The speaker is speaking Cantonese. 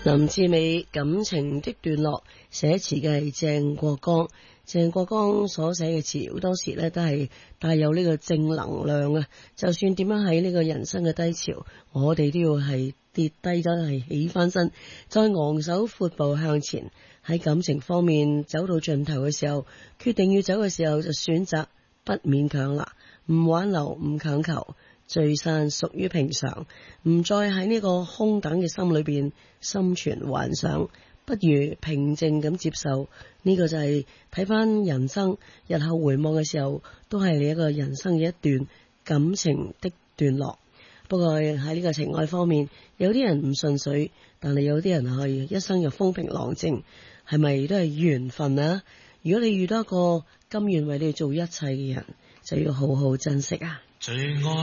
林志美感情的段落，寫詞嘅係鄭國江。鄭國江所寫嘅詞好多時咧都係帶有呢個正能量啊！就算點樣喺呢個人生嘅低潮，我哋都要係跌低咗係起翻身，再昂首闊步向前。喺感情方面走到盡頭嘅時候，決定要走嘅時候就選擇不勉強啦，唔挽留，唔強求。聚散屬於平常，唔再喺呢個空等嘅心裏邊心存幻想，不如平靜咁接受。呢個就係睇翻人生，日後回望嘅時候，都係你一個人生嘅一段感情的段落。不過喺呢個情愛方面，有啲人唔順水，但係有啲人係一生又風平浪靜，係咪都係緣分啊？如果你遇到一個甘願為你做一切嘅人，就要好好珍惜啊！最愛